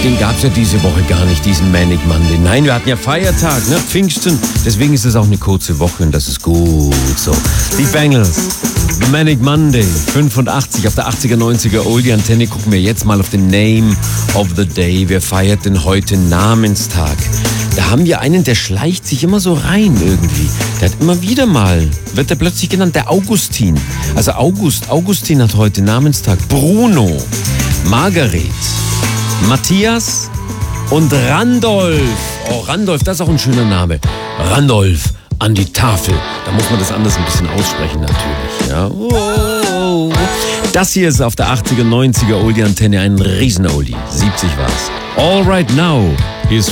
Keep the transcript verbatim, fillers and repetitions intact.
Den gab es ja diese Woche gar nicht, diesen Manic Monday. Nein, wir hatten ja Feiertag, ne? Pfingsten. Deswegen ist es auch eine kurze Woche und das ist gut so. Die Bangles, Manic Monday, fünfundachtzig auf der achtziger, neunziger Oldie-Antenne. Gucken wir jetzt mal auf den Name of the Day. Wer feiert denn heute Namenstag? Da haben wir einen, der schleicht sich immer so rein irgendwie. Der hat immer wieder mal, wird er plötzlich genannt, der Augustin. Also August, Augustin hat heute Namenstag. Bruno, Margaret, Matthias und Randolph. Oh, Randolph, das ist auch ein schöner Name. Randolph an die Tafel. Da muss man das anders ein bisschen aussprechen natürlich. Ja. Oh. Das hier ist auf der achtziger, neunziger Oldie-Antenne ein Riesen-Oldie. siebzig war's. All right now, here's